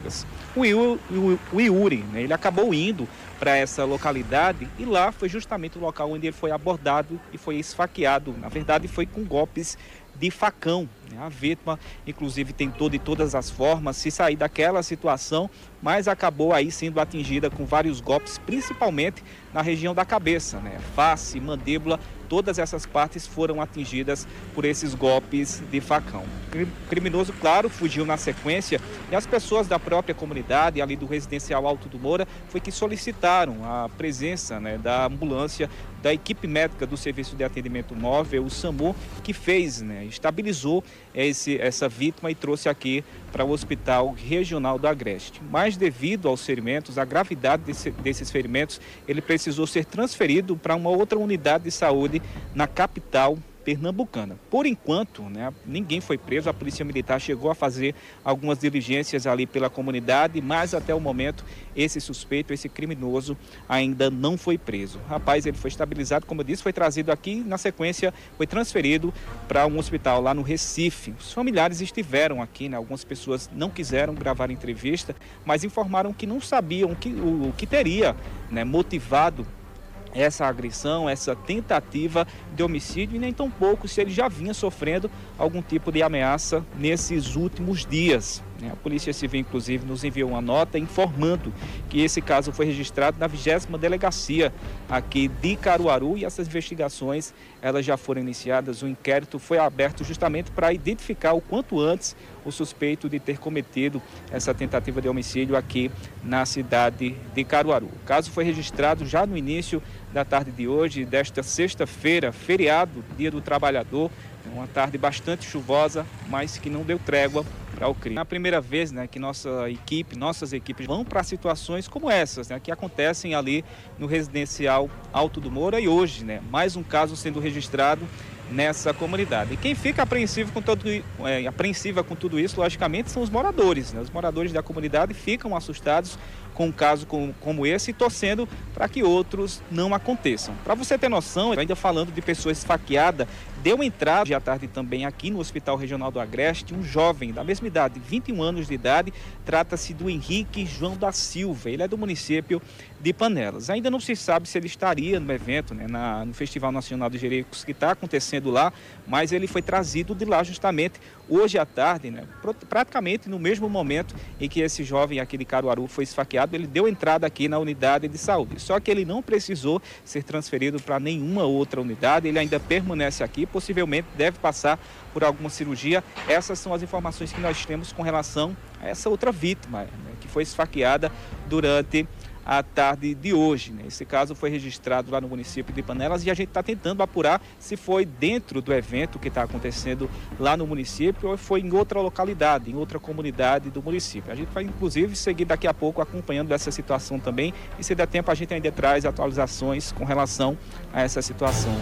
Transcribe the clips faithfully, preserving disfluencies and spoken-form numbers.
Panelas. O, Iu, o, o Yuri, né, ele acabou indo para essa localidade e lá foi justamente o local onde ele foi abordado e foi esfaqueado. Na verdade, foi com golpes de facão. A vítima, inclusive, tentou de todas as formas se sair daquela situação, mas acabou aí sendo atingida com vários golpes, principalmente na região da cabeça, né? Face, mandíbula, todas essas partes foram atingidas por esses golpes de facão. O criminoso, claro, fugiu na sequência e as pessoas da própria comunidade, ali do residencial Alto do Moura, foi que solicitaram a presença, né, da ambulância, da equipe médica do Serviço de Atendimento Móvel, o SAMU, que fez, né, estabilizou esse, essa vítima e trouxe aqui para o Hospital Regional do Agreste. Mas devido aos ferimentos, a gravidade desse, desses ferimentos, ele precisou ser transferido para uma outra unidade de saúde na capital pernambucana. Por enquanto, né, ninguém foi preso, a Polícia Militar chegou a fazer algumas diligências ali pela comunidade, mas até o momento esse suspeito, esse criminoso ainda não foi preso. O rapaz, ele foi estabilizado, como eu disse, foi trazido aqui e na sequência foi transferido para um hospital lá no Recife. Os familiares estiveram aqui, né, algumas pessoas não quiseram gravar entrevista, mas informaram que não sabiam que, o, o que teria, né, motivado essa agressão, essa tentativa de homicídio e nem tão pouco se ele já vinha sofrendo algum tipo de ameaça nesses últimos dias. A Polícia Civil, inclusive, nos enviou uma nota informando que esse caso foi registrado na vigésima delegacia aqui de Caruaru e essas investigações elas já foram iniciadas. O inquérito foi aberto justamente para identificar o quanto antes o suspeito de ter cometido essa tentativa de homicídio aqui na cidade de Caruaru. O caso foi registrado já no início da tarde de hoje, desta sexta-feira, feriado, Dia do Trabalhador, uma tarde bastante chuvosa, mas que não deu trégua para o crime. É a primeira vez, né, que nossa equipe, nossas equipes vão para situações como essas, né, que acontecem ali no residencial Alto do Moura e hoje, né, mais um caso sendo registrado nessa comunidade. E quem fica apreensivo com todo, é, apreensiva com tudo isso, logicamente, são os moradores, né? Os moradores da comunidade ficam assustados com um caso como, como esse e torcendo para que outros não aconteçam. Para você ter noção, ainda falando de pessoas esfaqueadas, deu entrada de à tarde também aqui no Hospital Regional do Agreste um jovem da mesma idade, vinte e um anos de idade, trata-se do Henrique João da Silva, ele é do município de Panelas. Ainda não se sabe se ele estaria no evento, né, na, no Festival Nacional de Jericos que está acontecendo lá, mas ele foi trazido de lá justamente hoje à tarde, né, praticamente no mesmo momento em que esse jovem aqui de Caruaru foi esfaqueado, ele deu entrada aqui na unidade de saúde, só que ele não precisou ser transferido para nenhuma outra unidade, ele ainda permanece aqui, possivelmente deve passar por alguma cirurgia. Essas são as informações que nós temos com relação a essa outra vítima, né, que foi esfaqueada durante a tarde de hoje, né? Esse caso foi registrado lá no município de Panelas e a gente está tentando apurar se foi dentro do evento que está acontecendo lá no município ou foi em outra localidade, em outra comunidade do município. A gente vai, inclusive, seguir daqui a pouco acompanhando essa situação também e, se der tempo, a gente ainda traz atualizações com relação a essa situação.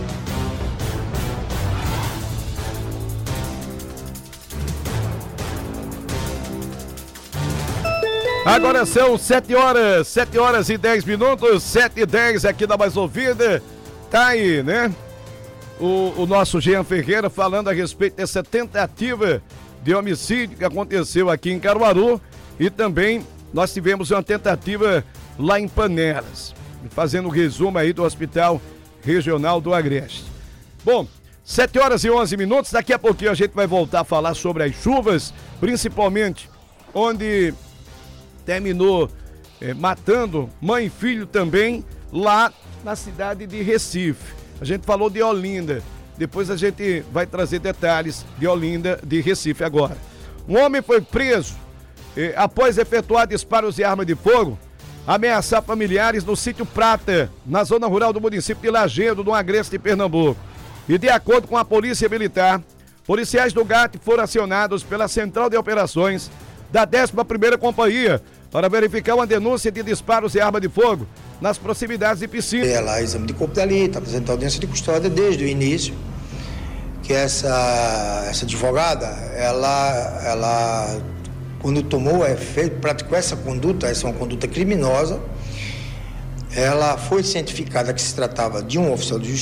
Agora são sete horas, sete horas e dez minutos, sete e dez aqui da Mais Ouvida. Tá aí, né? O, o nosso Jean Ferreira falando a respeito dessa tentativa de homicídio que aconteceu aqui em Caruaru e também nós tivemos uma tentativa lá em Panelas. Fazendo um resumo aí do Hospital Regional do Agreste. Bom, sete horas e onze minutos, daqui a pouquinho a gente vai voltar a falar sobre as chuvas, principalmente onde terminou eh, matando mãe e filho também lá na cidade de Recife. A gente falou de Olinda, depois a gente vai trazer detalhes de Olinda, de Recife agora. Um homem foi preso eh, após efetuar disparos de arma de fogo, ameaçar familiares no sítio Prata, na zona rural do município de Lagedo, no Agreste de Pernambuco. E de acordo com a Polícia Militar, policiais do G A T foram acionados pela Central de Operações da décima primeira Companhia para verificar uma denúncia de disparos de arma de fogo nas proximidades de piscina. Ela, exame de corpo de delito, apresentou audiência de custódia desde o início, que essa, essa advogada, ela, ela, quando tomou, é, fez, praticou essa conduta, essa é uma conduta criminosa, ela foi cientificada que se tratava de um oficial de justiça.